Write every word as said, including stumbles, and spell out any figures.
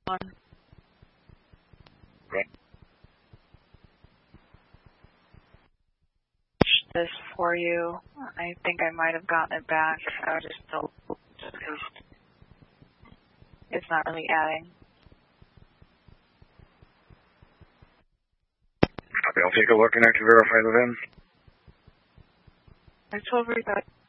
one. Okay. This for you. I think I might have gotten it back. I was just still, it's not really adding. Okay, I'll take a look and I can verify the V I N. I told her that